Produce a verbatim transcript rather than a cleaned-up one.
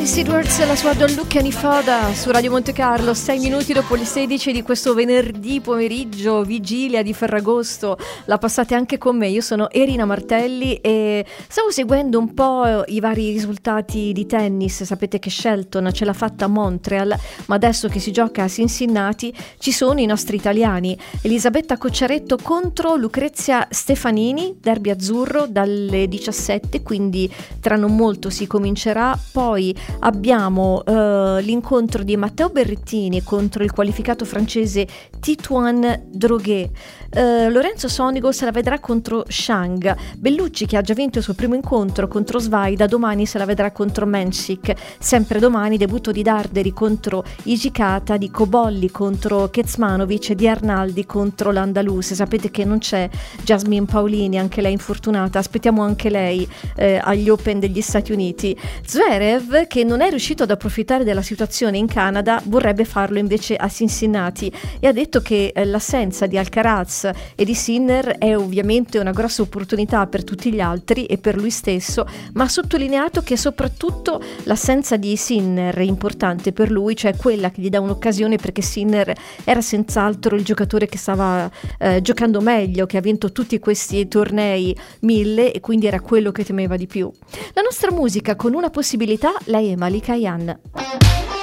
Dennis Edwards e la sua Don't Look Any Further su Radio Monte Carlo, sei minuti dopo le sedici di questo venerdì pomeriggio, vigilia di Ferragosto. La passate anche con me, io sono Erina Martelli e stavo seguendo un po' i vari risultati di tennis. Sapete che Shelton ce l'ha fatta a Montreal, ma adesso che si gioca a Cincinnati ci sono i nostri italiani. Elisabetta Cocciaretto contro Lucrezia Stefanini, derby azzurro dalle diciassette, quindi tra non molto si comincerà. Poi abbiamo uh, l'incontro di Matteo Berrettini contro il qualificato francese Titouan Droguet. Uh, Lorenzo Sonigo se la vedrà contro Shang. Bellucci, che ha già vinto il suo primo incontro contro Svaida, domani se la vedrà contro Menchik. Sempre domani debutto di Darderi contro Ijikata, di Cobolli contro Kecmanovic e di Arnaldi contro l'Andalus. Sapete che non c'è Jasmine Paolini, anche lei infortunata, aspettiamo anche lei eh, agli Open degli Stati Uniti. Zverev, che non è riuscito ad approfittare della situazione in Canada, vorrebbe farlo invece a Cincinnati e ha detto che eh, l'assenza di Alcaraz e di Sinner è ovviamente una grossa opportunità per tutti gli altri e per lui stesso, ma ha sottolineato che soprattutto l'assenza di Sinner è importante per lui, cioè quella che gli dà un'occasione, perché Sinner era senz'altro il giocatore che stava eh, giocando meglio, che ha vinto tutti questi tornei mille e quindi era quello che temeva di più. La nostra musica con una possibilità, lei è Malika Ayane.